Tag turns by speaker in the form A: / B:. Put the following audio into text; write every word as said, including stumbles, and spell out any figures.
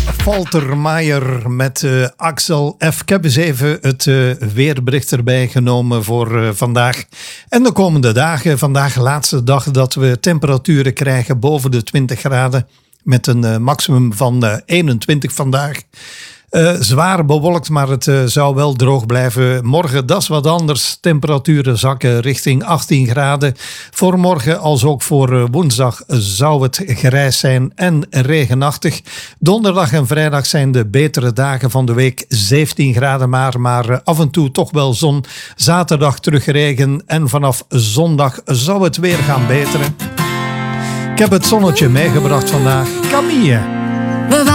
A: Faltermeyer met uh, Axel F. Ik heb eens even het uh, weerbericht erbij genomen voor uh, vandaag en de komende dagen. Vandaag de laatste dag dat we temperaturen krijgen boven de twintig graden met een uh, maximum van uh, eenentwintig vandaag. Uh, zwaar bewolkt, maar het uh, zou wel droog blijven. Morgen, dat is wat anders. Temperaturen zakken richting achttien graden. Voor morgen als ook voor uh, woensdag zou het grijs zijn en regenachtig. Donderdag en vrijdag zijn de betere dagen van de week. zeventien graden maar, maar uh, af en toe toch wel zon. Zaterdag terug regen en vanaf zondag zou het weer gaan beteren. Ik heb het zonnetje meegebracht vandaag. Camille.